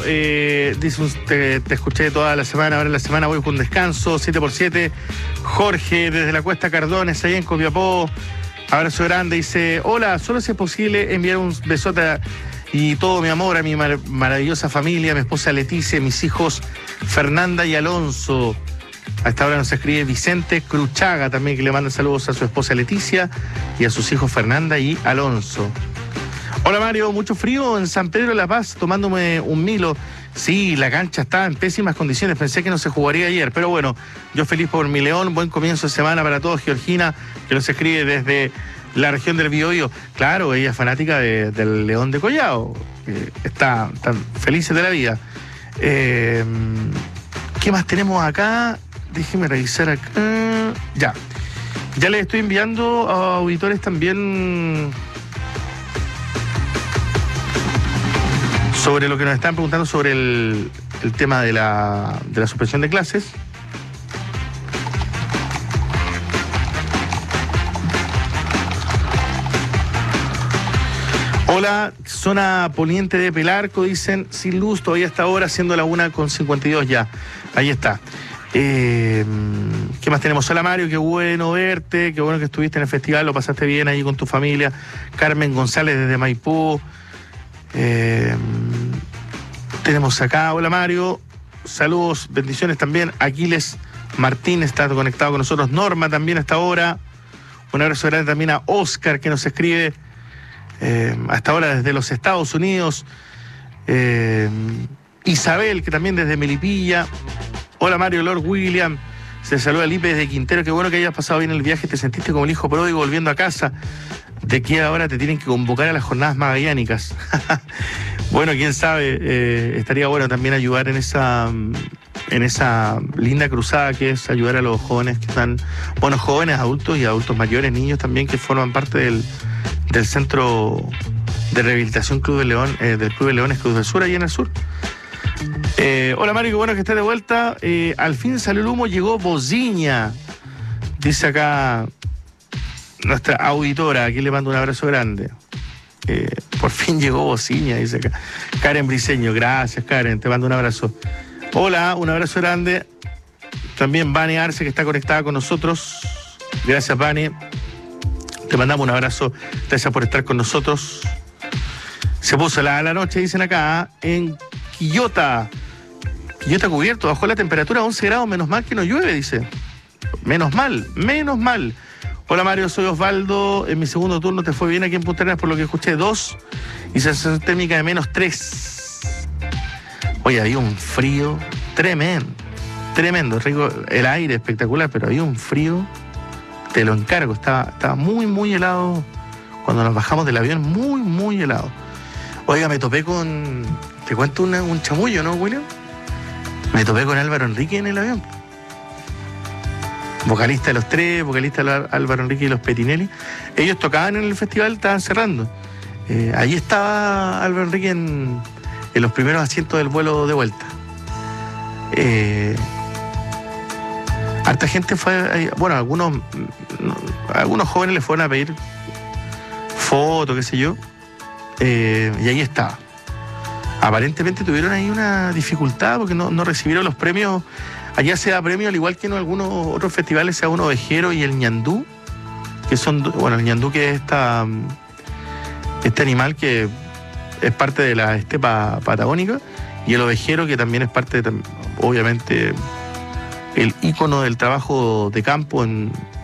dice, te escuché toda la semana, ahora en la semana voy con descanso, 7x7. Jorge, desde la Cuesta Cardones, ahí en Copiapó. Abrazo grande, dice, hola, solo si es posible enviar un besote y todo mi amor a mi maravillosa familia, mi esposa Leticia, mis hijos Fernanda y Alonso. A esta hora nos escribe Vicente Cruchaga también, que le manda saludos a su esposa Leticia y a sus hijos Fernanda y Alonso. Hola Mario, mucho frío en San Pedro de la Paz, tomándome un Milo. Sí, la cancha está en pésimas condiciones, pensé que no se jugaría ayer, pero bueno, yo feliz por mi León, buen comienzo de semana para todos. Georgina, que nos escribe desde la región del Biobío. Claro, ella es fanática del León de Collao, están felices de la vida. ¿Qué más tenemos acá? Déjeme revisar acá. Ya les estoy enviando a auditores también sobre lo que nos están preguntando sobre el tema de la suspensión de clases. Hola, zona poniente de Pelarco, dicen, sin luz, todavía hasta ahora, siendo la 1:52 ya. Ahí está. ¿Qué más tenemos? Hola Mario, qué bueno verte, qué bueno que estuviste en el festival, lo pasaste bien ahí con tu familia. Carmen González desde Maipú. Tenemos acá, hola Mario, saludos, bendiciones también. Aquiles Martín está conectado con nosotros. Norma también hasta ahora. Un abrazo grande también a Oscar, que nos escribe hasta ahora desde los Estados Unidos. Isabel, que también desde Melipilla. Hola Mario, Lord William. Se saluda Lipe desde Quintero. Qué bueno que hayas pasado bien el viaje. Te sentiste como el hijo pródigo volviendo a casa. De aquí ahora te tienen que convocar a las jornadas magallánicas. Bueno, quién sabe, estaría bueno también ayudar en esa linda cruzada que es ayudar a los jóvenes que están, bueno, jóvenes, adultos y adultos mayores, niños también, que forman parte del centro de rehabilitación Club de León, del Club de Leones Cruz del Sur, ahí en el sur. Hola Mario, qué bueno que estés de vuelta. Al fin salió el humo, llegó Bociña, dice acá nuestra auditora, aquí le mando un abrazo grande. Por fin llegó Bociña, dice acá Karen Briceño. Gracias Karen, te mando un abrazo. Hola, un abrazo grande. También Vane Arce, que está conectada con nosotros. Gracias Vane, te mandamos un abrazo. Gracias por estar con nosotros. Se puso la noche, dicen acá, en Quillota cubierto, bajó la temperatura a 11 grados, menos mal que no llueve, dice. Menos mal. Hola Mario, soy Osvaldo. En mi segundo turno te fue bien aquí en Punta Arenas, por lo que escuché 2 y sensación térmica de -3. Oye, había un frío tremendo, rico, el aire espectacular, pero había un frío, te lo encargo, estaba muy helado cuando nos bajamos del avión, muy helado. Oiga, me topé con, te cuento un chamullo, ¿no, William? Me topé con Álvaro Enrique en el avión. Vocalista de Los Tres, vocalista de Álvaro Enrique y los Petinelli. Ellos tocaban en el festival, estaban cerrando. Ahí estaba Álvaro Enrique en los primeros asientos del vuelo de vuelta. Harta gente fue, bueno, algunos jóvenes le fueron a pedir fotos, qué sé yo, y ahí estaba. Aparentemente tuvieron ahí una dificultad porque no recibieron los premios. Allá se da premio, al igual que en algunos otros festivales, se da un ovejero y el ñandú, que son, bueno, el ñandú, que es este animal que es parte de la estepa patagónica, y el ovejero, que también es parte, obviamente, el ícono del trabajo de campo en